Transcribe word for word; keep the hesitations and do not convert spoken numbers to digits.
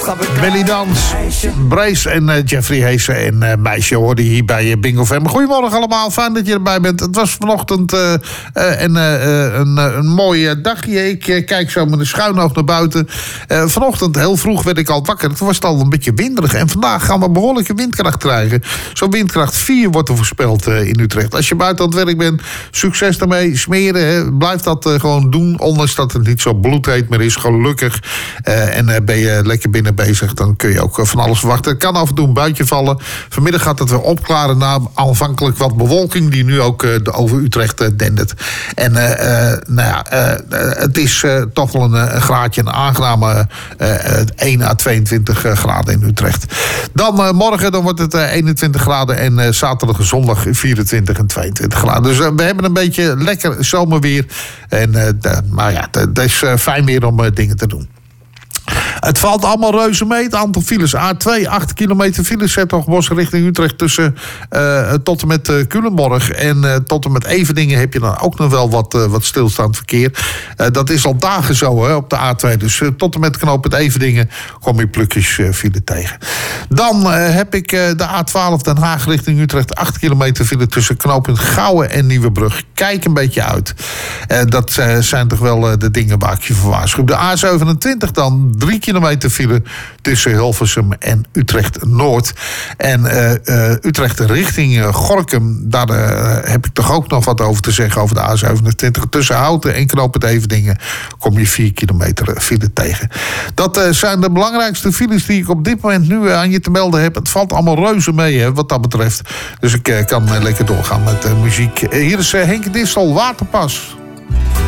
Belly Dans, Brace en uh, Jeffrey Heesen en uh, Meisje hoorde hier bij uh, Bingo F M. Goedemorgen allemaal, fijn dat je erbij bent. Het was vanochtend uh, uh, een, uh, een, uh, een mooi dagje. Ik uh, kijk zo met een schuin oog naar buiten. Uh, vanochtend heel vroeg werd ik al wakker. Toen was het al een beetje winderig. En vandaag gaan we behoorlijke windkracht krijgen. Zo'n windkracht vier wordt er voorspeld uh, in Utrecht. Als je buiten aan het werk bent, succes daarmee. Smeren, hè. Blijf dat uh, gewoon doen. Ondanks dat het niet zo bloedheet meer is, gelukkig. Uh, en uh, ben je lekker binnen bezig, dan kun je ook van alles verwachten. Het kan af en toe een buitje vallen. Vanmiddag gaat het weer opklaren na aanvankelijk wat bewolking die nu ook uh, over Utrecht uh, dendert. En uh, uh, nou ja, uh, het is uh, toch wel een, een graadje, een aangename uh, één à tweeëntwintig graden in Utrecht. Dan uh, morgen dan wordt het uh, eenentwintig graden en uh, zaterdag en zondag vierentwintig en tweeëntwintig graden. Dus uh, we hebben een beetje lekker zomerweer. En uh, de, maar ja, het is uh, fijn weer om uh, dingen te doen. Het valt allemaal reuze mee. Het aantal files. A twee, acht kilometer files. Zethoofdbos richting Utrecht tussen uh, tot en met uh, Culemborg. En uh, tot en met Eveningen heb je dan ook nog wel wat, uh, wat stilstaand verkeer. Uh, dat is al dagen zo hè, op de A twee. Dus uh, tot en met knooppunt Eveningen kom je plukjes uh, file tegen. Dan uh, heb ik uh, de A twaalf Den Haag richting Utrecht. acht kilometer file tussen knooppunt Gouwen en Nieuwebrug. Kijk een beetje uit. Uh, dat uh, zijn toch wel uh, de dingen waar ik je voor waarschuw. De A zevenentwintig dan. drie kilometer file tussen Hilversum en Utrecht-Noord. En uh, uh, Utrecht richting uh, Gorinchem, daar uh, heb ik toch ook nog wat over te zeggen over de A zevenentwintig. Tussen Houten en knooppunt Eveningen kom je vier kilometer file tegen. Dat uh, zijn de belangrijkste files die ik op dit moment nu uh, aan je te melden heb. Het valt allemaal reuze mee hè, wat dat betreft. Dus ik uh, kan uh, lekker doorgaan met uh, muziek. Uh, hier is uh, Henk Dissel, Waterpas.